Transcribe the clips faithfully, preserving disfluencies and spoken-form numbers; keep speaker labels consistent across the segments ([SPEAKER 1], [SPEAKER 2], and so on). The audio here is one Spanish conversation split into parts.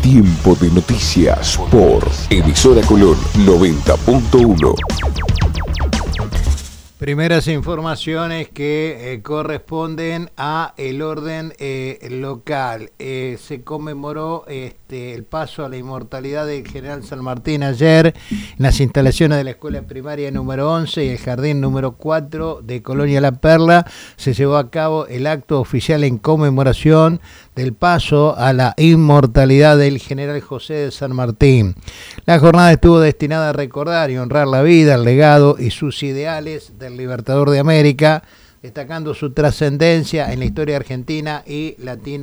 [SPEAKER 1] Tiempo de noticias por Emisora Colón noventa punto uno.
[SPEAKER 2] Primeras informaciones que eh, corresponden a el orden eh, local. Eh, se conmemoró este, el paso a la inmortalidad del general San Martín ayer en las instalaciones de la escuela primaria número once y el jardín número cuatro de Colonia La Perla. Se llevó a cabo el acto oficial en conmemoración del paso a la inmortalidad del general José de San Martín. La jornada estuvo destinada a recordar y honrar la vida, el legado y sus ideales del Libertador de América, destacando su trascendencia en la historia argentina y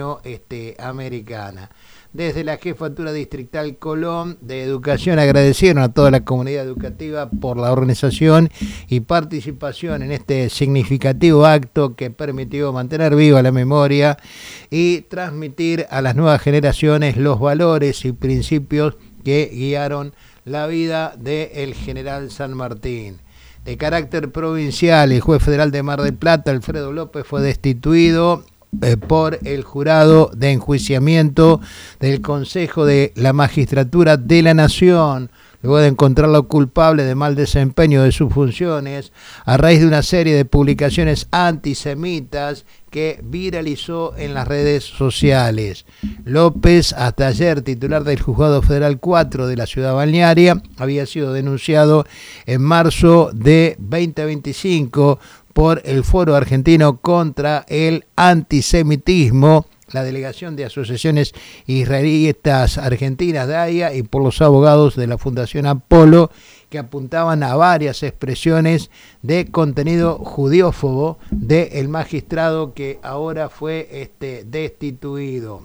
[SPEAKER 2] latinoamericana. Desde la Jefatura Distrital Colón de Educación agradecieron a toda la comunidad educativa por la organización y participación en este significativo acto que permitió mantener viva la memoria y transmitir a las nuevas generaciones los valores y principios que guiaron la vida del general San Martín. De carácter provincial, el juez federal de Mar del Plata, Alfredo López, fue destituido eh, por el jurado de enjuiciamiento del Consejo de la Magistratura de la Nación, luego de encontrarlo culpable de mal desempeño de sus funciones, a raíz de una serie de publicaciones antisemitas que viralizó en las redes sociales. López, hasta ayer titular del Juzgado Federal cuatro de la Ciudad Balnearia, había sido denunciado en marzo de veinte veinticinco por el Foro Argentino contra el Antisemitismo, la Delegación de Asociaciones Israelitas Argentinas de A I A y por los abogados de la Fundación Apolo, que apuntaban a varias expresiones de contenido judiófobo del magistrado que ahora fue este, destituido.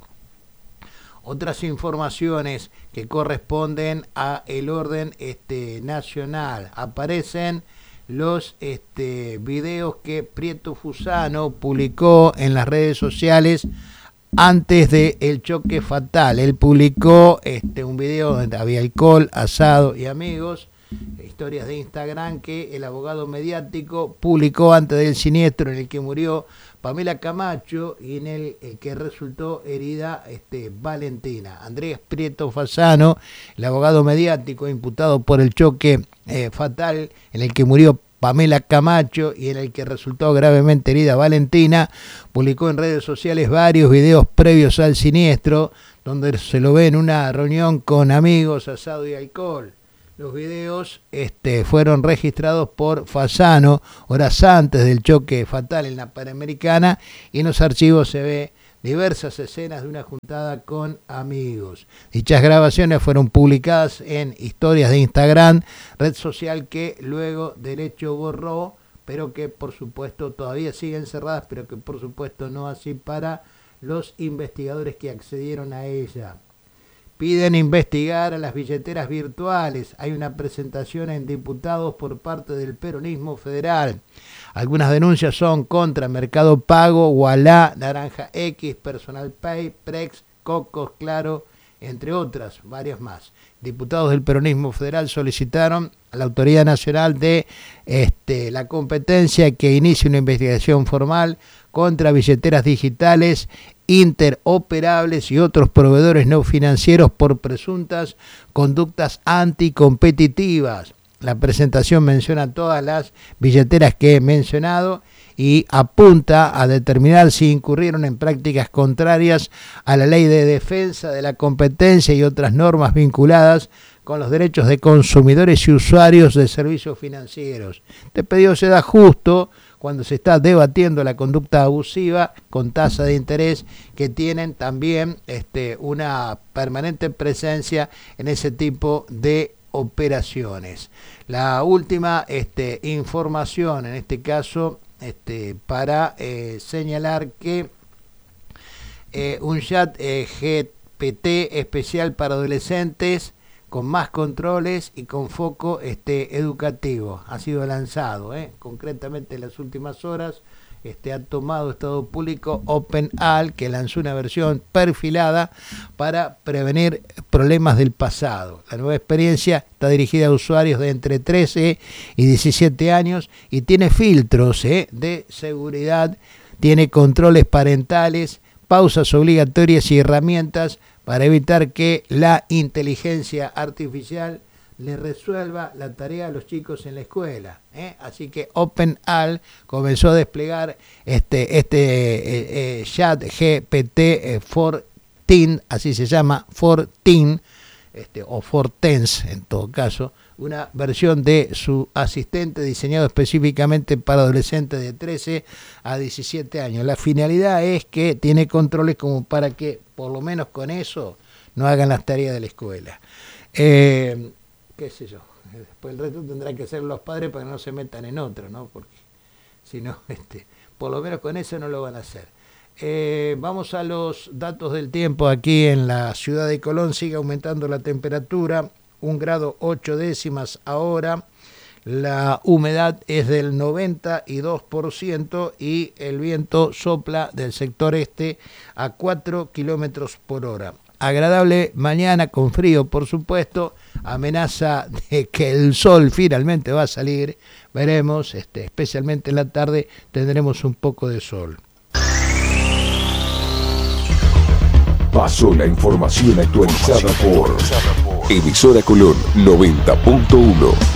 [SPEAKER 2] Otras informaciones que corresponden a el orden este, nacional. Aparecen los este, videos que Prieto Fusano publicó en las redes sociales antes del choque fatal. Él publicó este, un video donde había alcohol, asado y amigos, historias de Instagram que el abogado mediático publicó antes del siniestro en el que murió Pamela Camacho y en el, el que resultó herida este, Valentina. Andrés Prieto Fasano, el abogado mediático imputado por el choque eh, fatal en el que murió Pamela Camacho y en el que resultó gravemente herida Valentina, publicó en redes sociales varios videos previos al siniestro, donde se lo ve en una reunión con amigos, asado y alcohol. Los videos este, fueron registrados por Fasano horas antes del choque fatal en la Panamericana y en los archivos se ve diversas escenas de una juntada con amigos. Dichas grabaciones fueron publicadas en historias de Instagram, red social que luego del hecho borró, pero que por supuesto todavía siguen cerradas, pero que por supuesto no así para los investigadores que accedieron a ella. Piden investigar a las billeteras virtuales. Hay una presentación en diputados por parte del peronismo federal. Algunas denuncias son contra Mercado Pago, Ualá, Naranja X, Personal Pay, Prex, Cocos, Claro, entre otras, varias más. Diputados del peronismo federal solicitaron a la Autoridad Nacional de este, la Competencia que inicie una investigación formal contra billeteras digitales interoperables y otros proveedores no financieros por presuntas conductas anticompetitivas. La presentación menciona todas las billeteras que he mencionado y apunta a determinar si incurrieron en prácticas contrarias a la Ley de Defensa de la Competencia y otras normas vinculadas con los derechos de consumidores y usuarios de servicios financieros. Este pedido se da justo cuando se está debatiendo la conducta abusiva con tasa de interés que tienen también este, una permanente presencia en ese tipo de operaciones. La última este, información, en este caso, este, para eh, señalar que eh, un chat eh, G P T especial para adolescentes con más controles y con foco este, educativo ha sido lanzado, eh, concretamente en las últimas horas. Este, ha tomado estado público OpenAL, que lanzó una versión perfilada para prevenir problemas del pasado. La nueva experiencia está dirigida a usuarios de entre trece y diecisiete años y tiene filtros eh, de seguridad, tiene controles parentales pausas obligatorias y herramientas para evitar que la inteligencia artificial le resuelva la tarea a los chicos en la escuela, ¿eh? Así que OpenAI comenzó a desplegar este, este eh, eh, chat G P T catorce, así se llama, catorce, este, o catorce en todo caso, una versión de su asistente diseñado específicamente para adolescentes de trece a diecisiete años. La finalidad es que tiene controles como para que, por lo menos con eso, no hagan las tareas de la escuela. Eh, qué sé yo, después el resto tendrán que ser los padres para que no se metan en otro, ¿no? Porque si no, este, por lo menos con eso no lo van a hacer. Eh, vamos a los datos del tiempo. Aquí en la ciudad de Colón sigue aumentando la temperatura, un grado ocho décimas ahora, la humedad es del noventa y dos por ciento y el viento sopla del sector este a cuatro kilómetros por hora. Agradable mañana con frío, por supuesto, amenaza de que el sol finalmente va a salir, veremos, este, especialmente en la tarde tendremos un poco de sol.
[SPEAKER 1] Pasó la información actualizada por Emisora Colón noventa punto uno.